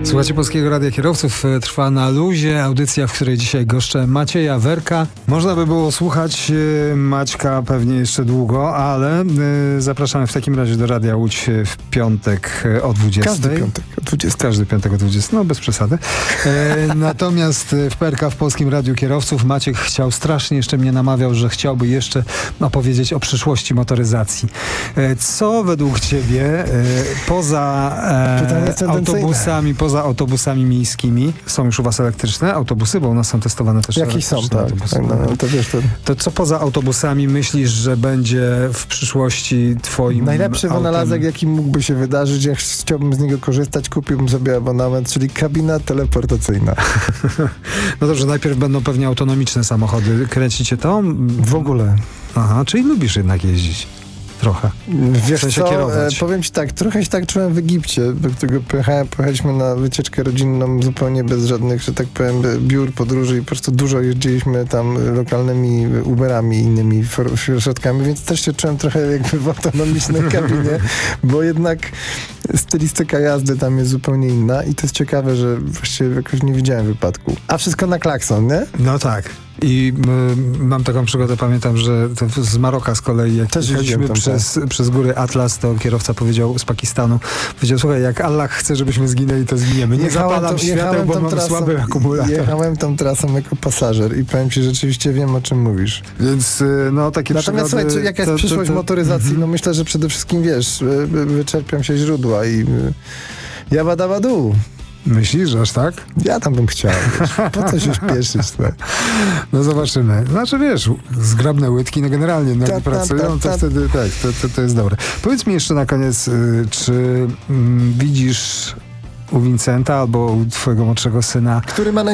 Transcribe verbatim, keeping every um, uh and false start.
Słuchajcie Polskiego Radia Kierowców, trwa Na luzie, audycja, w której dzisiaj goszczę Macieja Werka. Można by było słuchać Maćka pewnie jeszcze długo, ale zapraszamy w takim razie do Radia Łódź w piątek o dwudziestej. Każdy piątek o dwudziestej. Każdy piątek o dwudziestej, no bez przesady. E, natomiast w P R K w Polskim Radiu Kierowców Maciek chciał strasznie, jeszcze mnie namawiał, że chciałby jeszcze opowiedzieć o przyszłości motoryzacji. E, co według ciebie e, poza e, autobusami, poza autobusami miejskimi, są już u was elektryczne autobusy, bo u nas są testowane też jakieś są, tak. autobusy. tak no, no, to, wiesz, to... to co poza autobusami myślisz, że będzie w przyszłości twoim najlepszy autem? wynalazek, jaki mógłby się wydarzyć, jak chciałbym z niego korzystać, kupiłbym sobie abonament, czyli kabina teleportacyjna. No dobrze, najpierw będą pewnie autonomiczne samochody. Kręcicie to? W ogóle. Aha, czyli lubisz jednak jeździć. Trochę. Wiesz w sensie co, kierować. E, powiem ci tak, trochę się tak czułem w Egipcie, do którego pojechałem, pojechaliśmy na wycieczkę rodzinną zupełnie bez żadnych, że tak powiem, biur, podróży i po prostu dużo jeździliśmy tam lokalnymi Uberami i innymi środkami, więc też się czułem trochę jakby w autonomicznej kabinie, bo jednak stylistyka jazdy tam jest zupełnie inna i to jest ciekawe, że właściwie jakoś nie widziałem wypadku. A wszystko na klakson, nie? No tak. I y, mam taką przygodę, pamiętam, że to z Maroka z kolei, jak Też jechaliśmy przez, przez góry Atlas, to kierowca powiedział z Pakistanu, powiedział, słuchaj, jak Allah chce, żebyśmy zginęli, to zginiemy. Nie Jechałem zapalam tą- świateł, jechałem bo tą mam trasą- słaby akumulator. Jechałem tą trasą jako pasażer i powiem ci, rzeczywiście wiem, o czym mówisz. Więc y, no takie Natomiast przygody... słuchaj, jaka jest to- to- przyszłość to- motoryzacji? Mhm. No myślę, że przede wszystkim, wiesz, y, y, wyczerpią się źródła i y, jabadabadu. Myślisz, że aż tak? Ja tam bym chciał. Wiesz, po co się śpieszyć? Tak? No zobaczymy. Znaczy wiesz, zgrabne łydki, no generalnie nogi Ta, ta, pracują, ta, to ta. wtedy tak, to, to, to jest dobre. Powiedz mi jeszcze na koniec, y, czy mm, widzisz u Vincenta albo u twojego młodszego syna Który ma